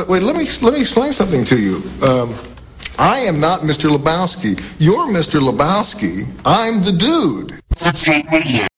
wait. Let me explain something to you. I am not Mr. Lebowski. You're Mr. Lebowski. I'm the dude. That's not radio.